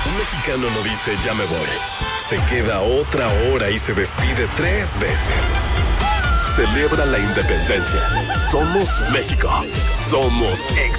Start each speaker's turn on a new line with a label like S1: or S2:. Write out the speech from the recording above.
S1: Un mexicano no dice ya me voy. Se queda otra hora y se despide 3 veces. Celebra la independencia. Somos México. Somos